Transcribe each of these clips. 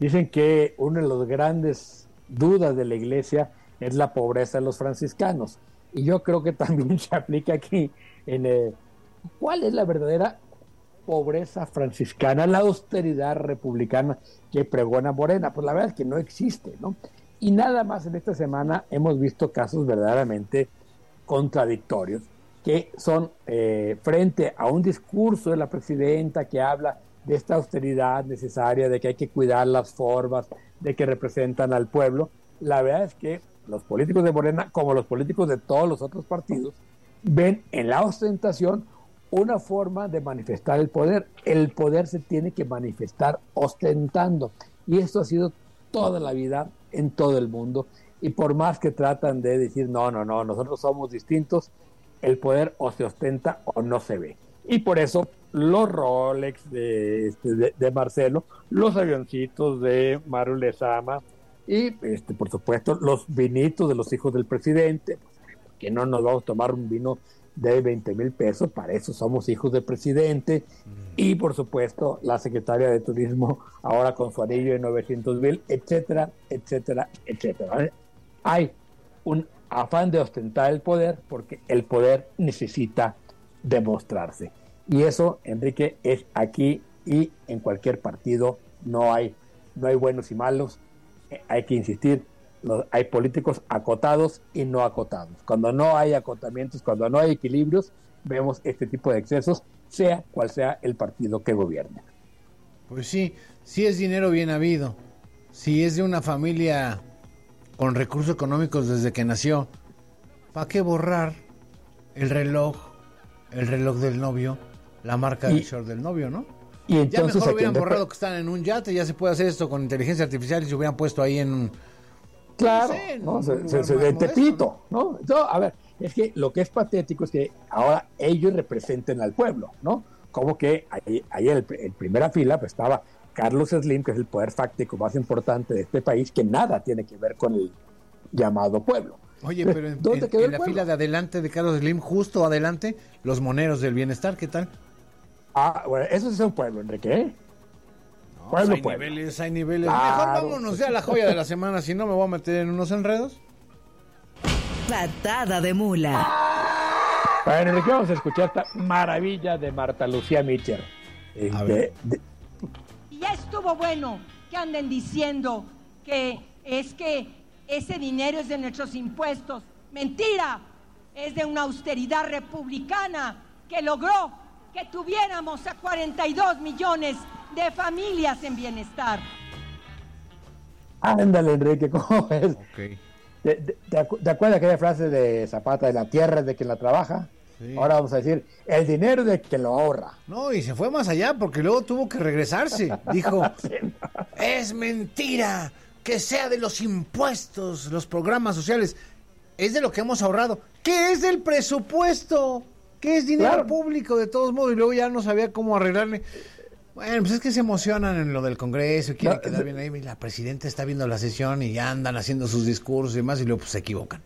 Dicen que una de las grandes dudas de la Iglesia es la pobreza de los franciscanos. Y yo creo que también se aplica aquí ¿cuál es la verdadera pobreza franciscana, la austeridad republicana que pregona Morena? Pues la verdad es que no existe, ¿no? Y nada más en esta semana hemos visto casos verdaderamente contradictorios, que son frente a un discurso de la presidenta que habla de esta austeridad necesaria, de que hay que cuidar las formas, de que representan al pueblo. La verdad es que los políticos de Morena, como los políticos de todos los otros partidos, ven en la ostentación una forma de manifestar el poder. El poder se tiene que manifestar ostentando, y esto ha sido toda la vida en todo el mundo, y por más que tratan de decir no, nosotros somos distintos, el poder o se ostenta o no se ve. Y por eso los Rolex de Marcelo, los avioncitos de Maru Lezama y por supuesto los vinitos de los hijos del presidente, que no nos vamos a tomar un vino de 20,000 pesos, para eso somos hijos del presidente. Y por supuesto la secretaria de Turismo ahora con su anillo de 900,000, etcétera, etcétera, etcétera. Hay un afán de ostentar el poder porque el poder necesita demostrarse, y eso, Enrique, es aquí y en cualquier partido. No hay buenos y malos, hay que insistir. Hay políticos acotados y no acotados. Cuando no hay acotamientos, cuando no hay equilibrios, vemos este tipo de excesos, sea cual sea el partido que gobierne. Pues sí, si es dinero bien habido, si es de una familia con recursos económicos desde que nació, ¿para qué borrar el reloj del novio, la marca del short del novio, no? Y entonces, ya mejor hubieran borrado que están en un yate. Ya se puede hacer esto con inteligencia artificial y se hubieran puesto ahí en un... Claro, no sé, se de Tepito, ¿no? Entonces, a ver, es que lo que es patético es que ahora ellos representen al pueblo, ¿no? Como que ahí en primera fila pues estaba Carlos Slim, que es el poder fáctico más importante de este país, que nada tiene que ver con el llamado pueblo. Oye, pero en la fila de adelante de Carlos Slim, justo adelante, los moneros del bienestar, ¿qué tal? Ah, bueno, eso sí es un pueblo, Enrique, ¿eh? No, pueblo, hay niveles. Claro. Mejor vámonos ya a la joya de la semana, si no me voy a meter en unos enredos. Patada de mula. Bueno, Enrique, vamos a escuchar esta maravilla de Marta Lucía Mitchell. Y ya estuvo bueno que anden diciendo que ese dinero es de nuestros impuestos. Mentira, es de una austeridad republicana que logró que tuviéramos a 42 millones de familias en bienestar. Ándale, Enrique, ¿cómo ves? Okay. ¿Te acuerdas aquella frase de Zapata, de la tierra es de quien la trabaja? Sí. Ahora vamos a decir, el dinero es de quien lo ahorra. No, y se fue más allá porque luego tuvo que regresarse. Dijo, sí, no. Es mentira que sea de los impuestos, los programas sociales. Es de lo que hemos ahorrado. ¿Qué es del presupuesto? ¿Qué es dinero público de todos modos? Y luego ya no sabía cómo arreglarle. Bueno, pues es que se emocionan en lo del Congreso y quieren quedar bien ahí. La presidenta está viendo la sesión y ya andan haciendo sus discursos y demás, y luego pues se equivocan.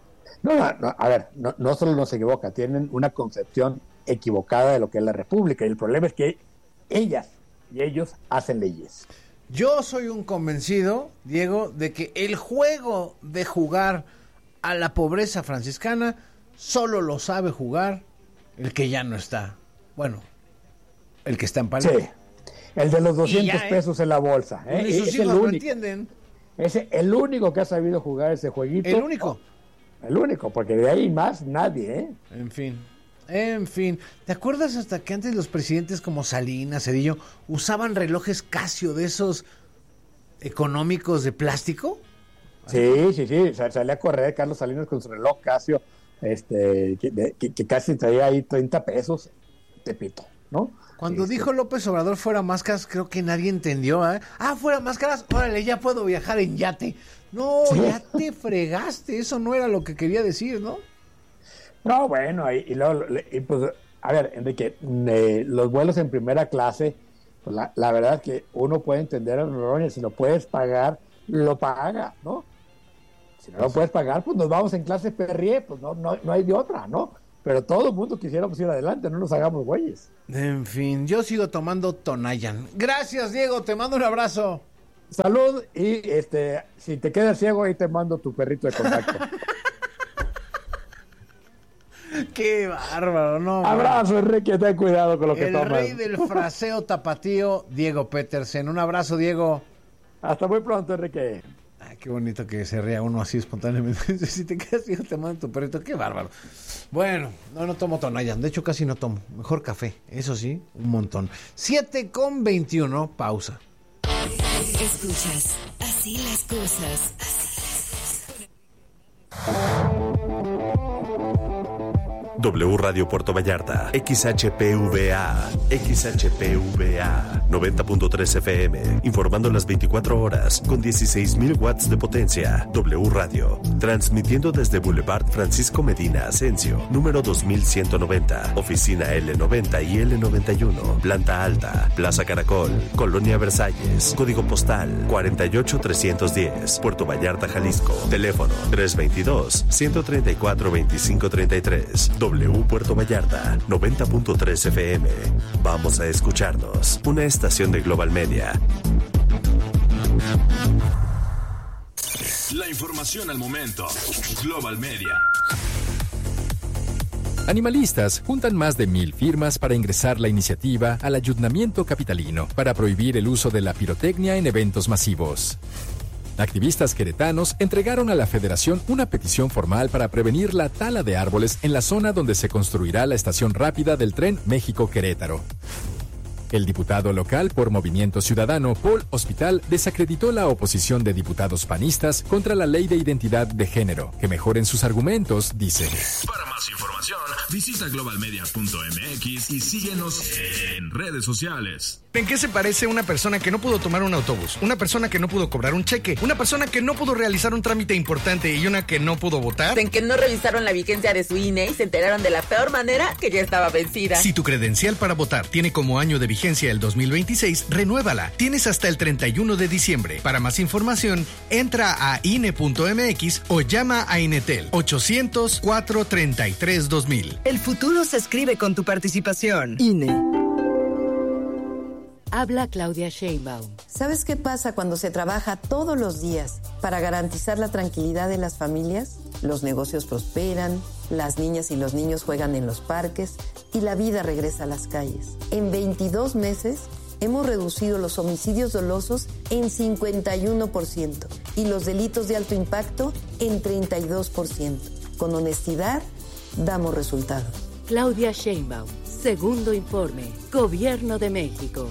A ver, no solo no se equivoca, tienen una concepción equivocada de lo que es la República, y el problema es que ellas y ellos hacen leyes. Yo soy un convencido, Diego, de que el juego de jugar a la pobreza franciscana solo lo sabe jugar el que ya no está. Bueno, el que está en Palencia. Sí, el de los 200 pesos en la bolsa. Y sus hijos lo entienden. Es el único que ha sabido jugar ese jueguito. El único. El único, porque de ahí más nadie, ¿eh? En fin. ¿Te acuerdas hasta que antes los presidentes como Salinas, Cedillo, usaban relojes Casio de esos económicos de plástico? Sí. Salía a correr Carlos Salinas con su reloj Casio, que casi traía ahí 30 pesos, Tepito, ¿no? Cuando dijo López Obrador fuera máscaras, creo que nadie entendió, ¿eh? Fuera máscaras, órale, ya puedo viajar en yate. No, sí. Ya te fregaste, eso no era lo que quería decir, ¿no? No, bueno, pues, a ver, Enrique, los vuelos en primera clase, pues la verdad es que uno puede entender a Noroña, si lo puedes pagar, lo paga, ¿no? Si no lo puedes pagar, pues nos vamos en clase Perrier, pues no hay de otra, ¿no? Pero todo el mundo quisiéramos ir adelante, no nos hagamos güeyes. En fin, yo sigo tomando Tonayan. Gracias, Diego, te mando un abrazo. Salud y si te quedas ciego, ahí te mando tu perrito de contacto. Qué bárbaro, ¿no? Abrazo, Enrique, ten cuidado con lo que tomas. El rey del fraseo tapatío, Diego Petersen. Un abrazo, Diego. Hasta muy pronto, Enrique. Ay, qué bonito que se ría uno así espontáneamente. Si te quedas ciego, te mando tu perrito. Qué bárbaro. Bueno, no tomo Tonayan. De hecho, casi no tomo. Mejor café. Eso sí, un montón. 7:21. Pausa. Escuchas, así las cosas. W Radio Puerto Vallarta, XHPVA, 90.3 FM, informando las 24 horas con 16,000 watts de potencia. W Radio, transmitiendo desde Boulevard Francisco Medina Asensio, número 2190, oficina L90 y L91, planta alta, Plaza Caracol, Colonia Versalles, código postal 48310, Puerto Vallarta, Jalisco, teléfono 322-134-2533. W Puerto Vallarta, 90.3 FM. Vamos a escucharnos. Una estación de Global Media. La información al momento. Global Media. Animalistas juntan más de 1,000 firmas para ingresar la iniciativa al Ayuntamiento capitalino para prohibir el uso de la pirotecnia en eventos masivos. Activistas queretanos entregaron a la Federación una petición formal para prevenir la tala de árboles en la zona donde se construirá la estación rápida del tren México-Querétaro. El diputado local por Movimiento Ciudadano, Paul Hospital, desacreditó la oposición de diputados panistas contra la Ley de Identidad de Género. Que mejoren sus argumentos, dice. Para más información, visita globalmedia.mx y síguenos en redes sociales. ¿En qué se parece una persona que no pudo tomar un autobús? Una persona que no pudo cobrar un cheque, una persona que no pudo realizar un trámite importante y una que no pudo votar. En que no revisaron la vigencia de su INE y se enteraron de la peor manera que ya estaba vencida. Si tu credencial para votar tiene como año de vigencia el 2026, renuévala. Tienes hasta el 31 de diciembre. Para más información, entra a INE.mx o llama a Inetel 800-433-2000. El futuro se escribe con tu participación. INE. Habla Claudia Sheinbaum. ¿Sabes qué pasa cuando se trabaja todos los días para garantizar la tranquilidad de las familias? Los negocios prosperan, las niñas y los niños juegan en los parques y la vida regresa a las calles. En 22 meses hemos reducido los homicidios dolosos en 51% y los delitos de alto impacto en 32%. Con honestidad, damos resultados. Claudia Sheinbaum, segundo informe, Gobierno de México.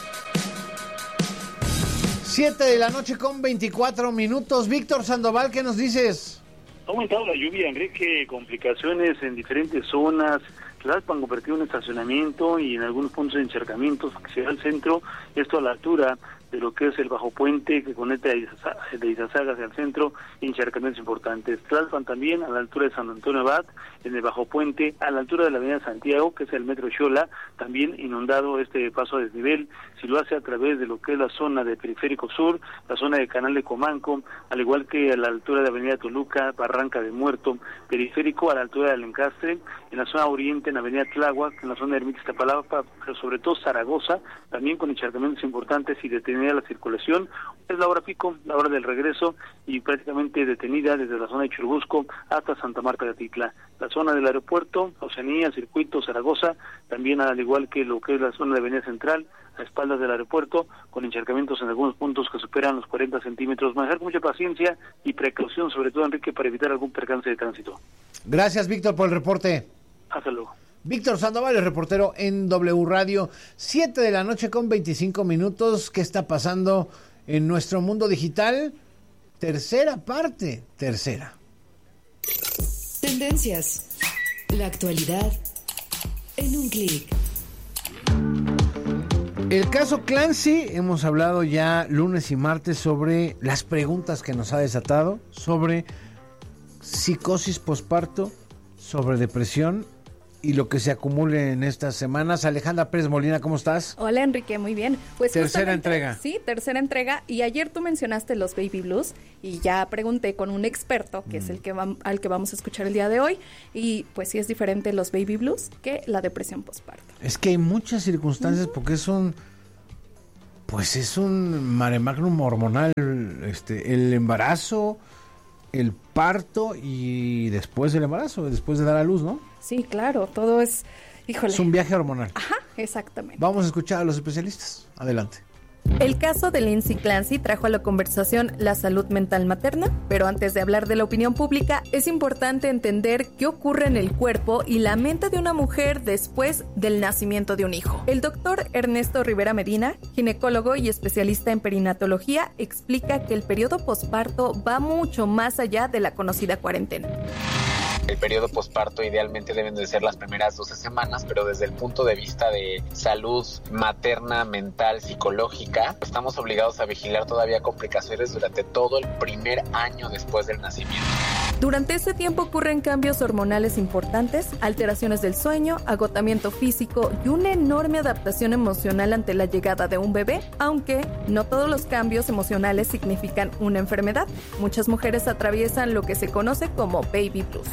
7:24 Víctor Sandoval, ¿qué nos dices? Ha aumentado la lluvia, Enrique, complicaciones en diferentes zonas. Tlalpan convertido en estacionamiento y en algunos puntos de encharcamientos que se da al centro, esto a la altura de lo que es el bajo puente que conecta de Izazaga hacia el centro, encharcamientos importantes. Tlalpan también a la altura de San Antonio Abad, en el bajo puente, a la altura de la avenida Santiago, que es el metro Xola, también inundado este paso a desnivel. Si lo hace a través de lo que es la zona de Periférico Sur, la zona del Canal de Comanco, al igual que a la altura de avenida Toluca, Barranca de Muerto, Periférico a la altura del Encastre, en la zona oriente, en avenida Tláhuac, en la zona de Ermita Iztapalapa, pero sobre todo Zaragoza, también con encharcamientos importantes y detenida la circulación. Es la hora pico, la hora del regreso, y prácticamente detenida desde la zona de Churubusco hasta Santa Marta de Atitla. La zona del aeropuerto, Oceanía, Circuito, Zaragoza, también al igual que lo que es la zona de Avenida Central, a espaldas del aeropuerto, con encharcamientos en algunos puntos que superan los 40 centímetros. Manejar con mucha paciencia y precaución, sobre todo, Enrique, para evitar algún percance de tránsito. Gracias, Víctor, por el reporte. Hasta luego. Víctor Sandoval, el reportero en W Radio. 7:25 ¿Qué está pasando en nuestro mundo digital? Tercera. Tendencias. La actualidad en un clic. El caso Clancy, hemos hablado ya lunes y martes sobre las preguntas que nos ha desatado, sobre psicosis posparto, sobre depresión y lo que se acumule en estas semanas. Alejandra Pérez Molina, ¿cómo estás? Hola, Enrique, muy bien. Pues tercera entrega. Sí, tercera entrega. Y ayer tú mencionaste los baby blues y ya pregunté con un experto, que es el que al que vamos a escuchar el día de hoy. Y pues sí es diferente los baby blues que la depresión postparto. Es que hay muchas circunstancias porque pues es un mare magnum hormonal, el embarazo, el parto y después del embarazo, después de dar a luz, ¿no? Sí, claro, todo es, híjole. Es un viaje hormonal. Ajá, exactamente. Vamos a escuchar a los especialistas. Adelante. El caso de Lindsay Clancy trajo a la conversación la salud mental materna, pero antes de hablar de la opinión pública, es importante entender qué ocurre en el cuerpo y la mente de una mujer después del nacimiento de un hijo. El doctor Ernesto Rivera Medina, ginecólogo y especialista en perinatología, explica que el periodo posparto va mucho más allá de la conocida cuarentena. El periodo posparto idealmente deben de ser las primeras 12 semanas, pero desde el punto de vista de salud materna, mental, psicológica, estamos obligados a vigilar todavía complicaciones durante todo el primer año después del nacimiento. Durante este tiempo ocurren cambios hormonales importantes, alteraciones del sueño, agotamiento físico y una enorme adaptación emocional ante la llegada de un bebé, aunque no todos los cambios emocionales significan una enfermedad. Muchas mujeres atraviesan lo que se conoce como baby blues.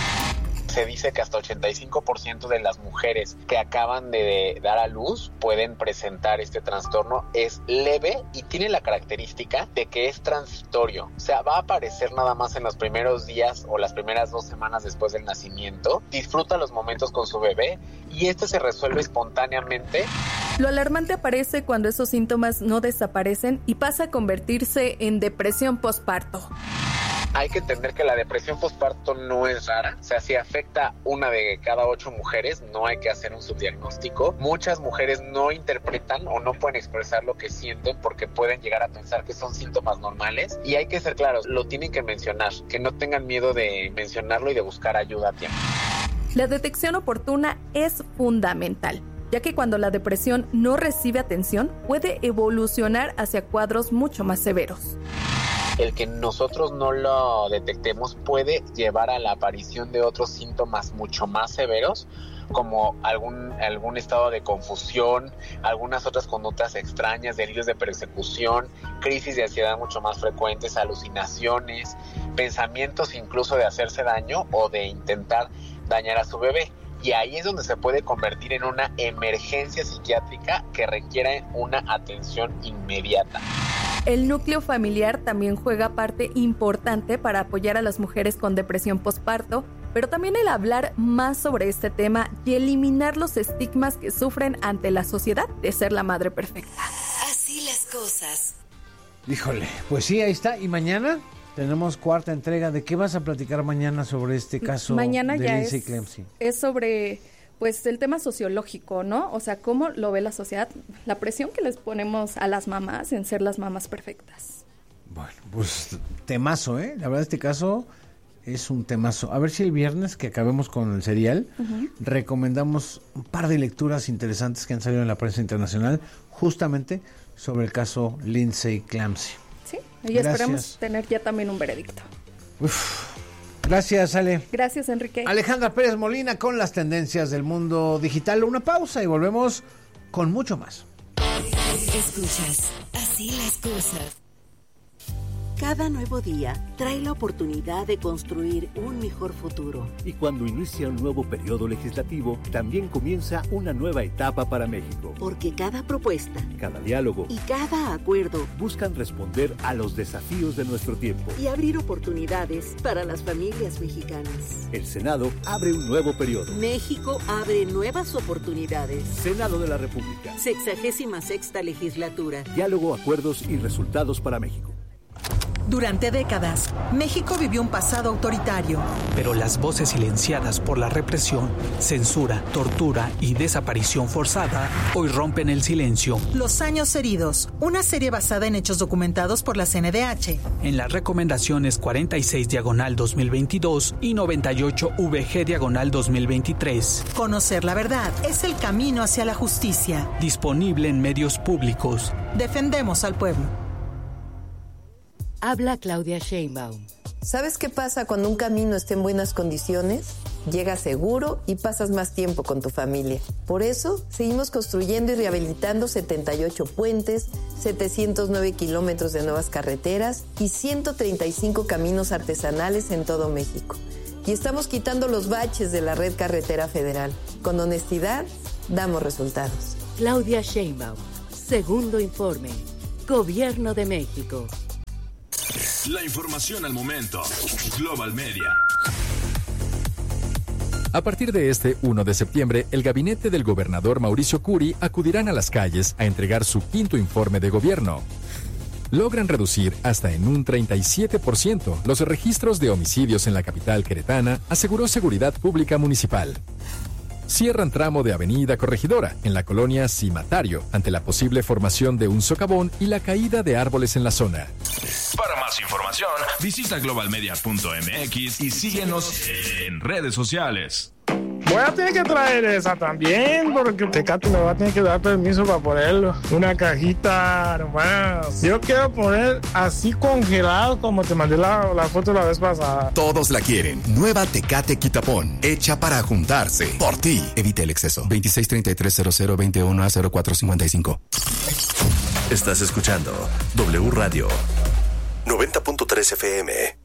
Se dice que hasta 85% de las mujeres que acaban de dar a luz pueden presentar este trastorno. Es leve y tiene la característica de que es transitorio. O sea, va a aparecer nada más en los primeros días o las primeras 2 semanas después del nacimiento. Disfruta los momentos con su bebé y se resuelve espontáneamente. Lo alarmante aparece cuando esos síntomas no desaparecen y pasa a convertirse en depresión posparto. Hay que entender que la depresión posparto no es rara, o sea, si afecta 1 de cada 8 mujeres, no hay que hacer un subdiagnóstico. Muchas mujeres no interpretan o no pueden expresar lo que sienten porque pueden llegar a pensar que son síntomas normales y hay que ser claros, lo tienen que mencionar, que no tengan miedo de mencionarlo y de buscar ayuda a tiempo. La detección oportuna es fundamental, ya que cuando la depresión no recibe atención, puede evolucionar hacia cuadros mucho más severos. El que nosotros no lo detectemos puede llevar a la aparición de otros síntomas mucho más severos, como algún estado de confusión, algunas otras conductas extrañas, delirios de persecución, crisis de ansiedad mucho más frecuentes, alucinaciones, pensamientos incluso de hacerse daño o de intentar dañar a su bebé. Y ahí es donde se puede convertir en una emergencia psiquiátrica que requiere una atención inmediata. El núcleo familiar también juega parte importante para apoyar a las mujeres con depresión posparto, pero también el hablar más sobre este tema y eliminar los estigmas que sufren ante la sociedad de ser la madre perfecta. Así las cosas. Híjole, pues sí, ahí está. ¿Y mañana? Tenemos 4ª entrega. ¿De qué vas a platicar mañana sobre este caso mañana de ya Lindsay Clancy? Es sobre pues el tema sociológico, ¿no? O sea, cómo lo ve la sociedad, la presión que les ponemos a las mamás en ser las mamás perfectas. Bueno, pues temazo, ¿eh? La verdad este caso es un temazo. A ver si el viernes que acabemos con el serial, recomendamos un par de lecturas interesantes que han salido en la prensa internacional justamente sobre el caso Lindsay Clancy. Sí, y esperamos tener ya también un veredicto. Gracias, Ale. Gracias, Enrique. Alejandra Pérez Molina con las tendencias del mundo digital. Una pausa y volvemos con mucho más. Escuchas, así las cosas. Cada nuevo día trae la oportunidad de construir un mejor futuro. Y cuando inicia un nuevo periodo legislativo, también comienza una nueva etapa para México. Porque cada propuesta, cada diálogo y cada acuerdo buscan responder a los desafíos de nuestro tiempo y abrir oportunidades para las familias mexicanas. El Senado abre un nuevo periodo. México abre nuevas oportunidades. Senado de la República. 66ª legislatura. Diálogo, acuerdos y resultados para México. Durante décadas, México vivió un pasado autoritario. Pero las voces silenciadas por la represión, censura, tortura y desaparición forzada hoy rompen el silencio. Los años heridos, una serie basada en hechos documentados por la CNDH. En las recomendaciones 46/2022 y 98/VG/2023. Conocer la verdad es el camino hacia la justicia. Disponible en medios públicos. Defendemos al pueblo. Habla Claudia Sheinbaum. ¿Sabes qué pasa cuando un camino está en buenas condiciones? Llegas seguro y pasas más tiempo con tu familia. Por eso, seguimos construyendo y rehabilitando 78 puentes, 709 kilómetros de nuevas carreteras y 135 caminos artesanales en todo México. Y estamos quitando los baches de la red carretera federal. Con honestidad, damos resultados. Claudia Sheinbaum, segundo informe. Gobierno de México. La información al momento. Global Media. A partir de este 1 de septiembre, el gabinete del gobernador Mauricio Curi acudirán a las calles a entregar su quinto informe de gobierno. Logran reducir hasta en un 37% los registros de homicidios en la capital queretana, aseguró Seguridad Pública Municipal. Cierran tramo de Avenida Corregidora, en la colonia Cimatario, ante la posible formación de un socavón y la caída de árboles en la zona. Para más información, visita globalmedia.mx y síguenos en redes sociales. Voy a tener que traer esa también, porque Tecate me va a tener que dar permiso para ponerlo. Una cajita nomás. Yo quiero poner así congelado como te mandé la foto la vez pasada. Todos la quieren. Nueva Tecate Quitapón, hecha para juntarse. Por ti. Evita el exceso. 263300210455. Estás escuchando W Radio 90.3 FM.